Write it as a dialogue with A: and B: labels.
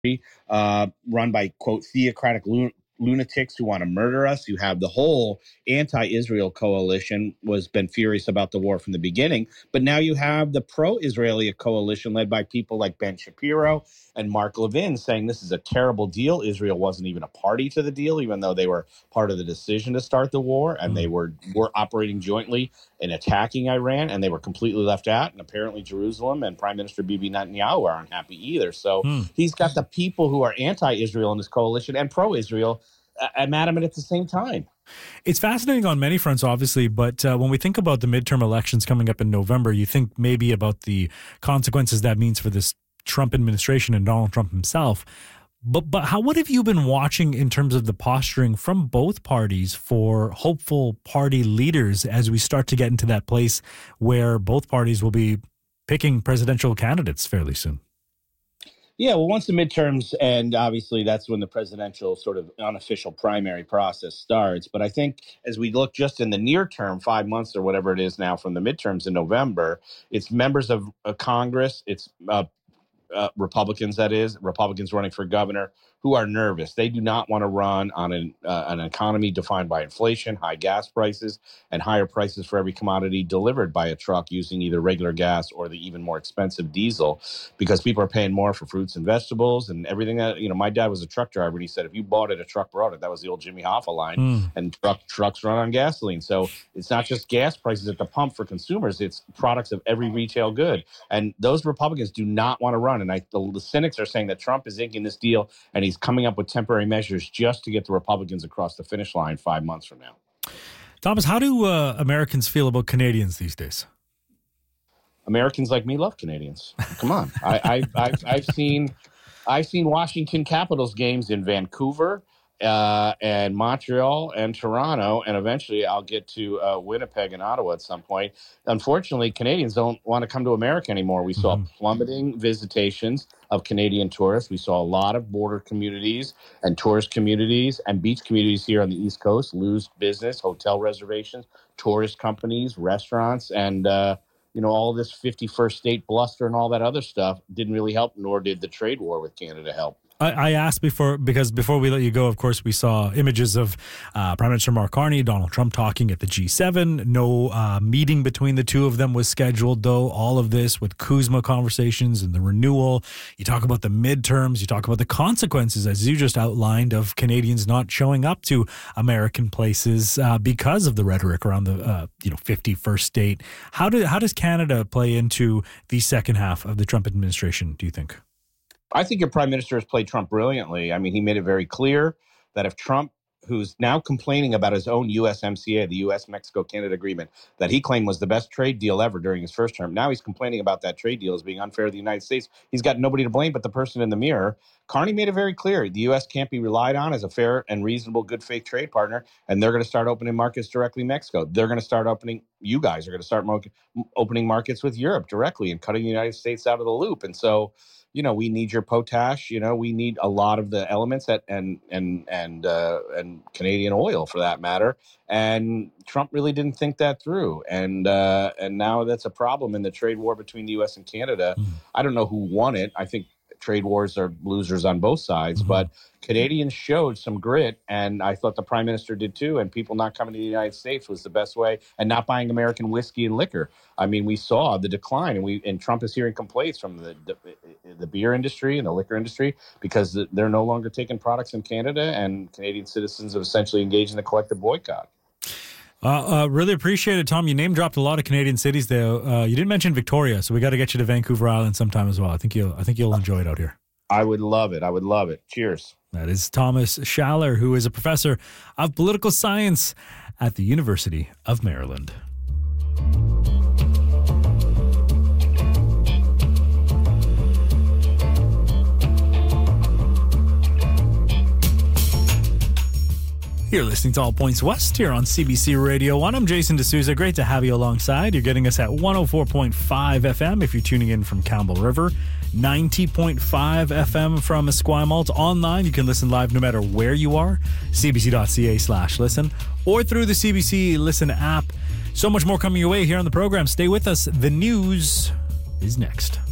A: run by, quote, theocratic lunatics who want to murder us. You have the whole anti-Israel coalition was been furious about the war from the beginning. But now you have the pro-Israeli coalition led by people like Ben Shapiro and Mark Levin saying this is a terrible deal. Israel wasn't even a party to the deal, even though they were part of the decision to start the war. And they were operating jointly in attacking Iran, and they were completely left out. And apparently Jerusalem and Prime Minister Bibi Netanyahu aren't happy either. So he's got the people who are anti-Israel in this coalition and pro-Israel mad at him at the same time.
B: It's fascinating on many fronts, obviously, but when we think about the midterm elections coming up in November, you think maybe about the consequences that means for this Trump administration and Donald Trump himself. But what have you been watching in terms of the posturing from both parties for hopeful party leaders as we start to get into that place where both parties will be picking presidential candidates fairly soon?
A: Yeah, well, once the midterms end, obviously that's when the presidential sort of unofficial primary process starts. But I think as we look just in the near term, 5 months or whatever it is now from the midterms in November, it's members of Congress, it's Republicans, that is, Republicans running for governor, who are nervous. They do not want to run on an economy defined by inflation, high gas prices, and higher prices for every commodity delivered by a truck using either regular gas or the even more expensive diesel, because people are paying more for fruits and vegetables and everything. That, my dad was a truck driver, and he said if you bought it, a truck brought it. That was the old Jimmy Hoffa line. And trucks run on gasoline. So it's not just gas prices at the pump for consumers, it's products of every retail good. And those Republicans do not want to run. And the cynics are saying that Trump is inking this deal and he's coming up with temporary measures just to get the Republicans across the finish line 5 months from now.
B: Thomas, how do Americans feel about Canadians these days?
A: Americans like me love Canadians. Come on. I've seen Washington Capitals games in Vancouver and Montreal and Toronto, and eventually I'll get to Winnipeg and Ottawa at some point. Unfortunately, Canadians don't want to come to America anymore. We saw plummeting visitations of Canadian tourists. We saw a lot of border communities and tourist communities and beach communities here on the East Coast lose business, hotel reservations, tourist companies, restaurants, and all this 51st state bluster and all that other stuff didn't really help, nor did the trade war with Canada help.
B: I asked because before we let you go, of course, we saw images of Prime Minister Mark Carney, Donald Trump talking at the G7. No meeting between the two of them was scheduled, though. All of this with Kuzma conversations and the renewal. You talk about the midterms. You talk about the consequences, as you just outlined, of Canadians not showing up to American places because of the rhetoric around the 51st state. How does Canada play into the second half of the Trump administration, do you think?
A: I think your prime minister has played Trump brilliantly. I mean, he made it very clear that if Trump, who's now complaining about his own USMCA, the U.S.-Mexico-Canada agreement, that he claimed was the best trade deal ever during his first term. Now he's complaining about that trade deal as being unfair to the United States. He's got nobody to blame but the person in the mirror. Carney made it very clear the U.S. can't be relied on as a fair and reasonable, good faith trade partner, and they're going to start opening markets directly in Mexico. They're going to start you guys are going to start opening markets with Europe directly and cutting the United States out of the loop. And so, we need your potash. We need a lot of the elements and Canadian oil for that matter. And Trump really didn't think that through. And now that's a problem in the trade war between the U.S. and Canada. I don't know who won it. I think trade wars are losers on both sides, but Canadians showed some grit, and I thought the prime minister did too, and people not coming to the United States was the best way, and not buying American whiskey and liquor. I mean, we saw the decline, and Trump is hearing complaints from the beer industry and the liquor industry because they're no longer taking products in Canada, and Canadian citizens have essentially engaged in a collective boycott.
B: Really appreciate it, Tom. You name dropped a lot of Canadian cities there. You didn't mention Victoria, so we got to get you to Vancouver Island sometime as well. I think you'll enjoy it out here.
A: I would love it. Cheers.
B: That is Thomas Schaller, who is a professor of political science at the University of Maryland. You're listening to All Points West here on CBC Radio 1. I'm Jason D'Souza. Great to have you alongside. You're getting us at 104.5 FM if you're tuning in from Campbell River, 90.5 FM from Esquimalt. Online, you can listen live no matter where you are, cbc.ca/listen, or through the CBC Listen app. So much more coming your way here on the program. Stay with us. The news is next.